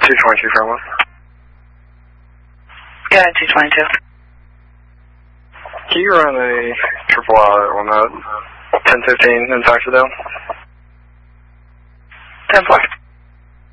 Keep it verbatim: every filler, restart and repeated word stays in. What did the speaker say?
two twenty-two from one. Go ahead, two twenty-two. Can you run a triple out on that ten fifteen in Taxidale? ten four.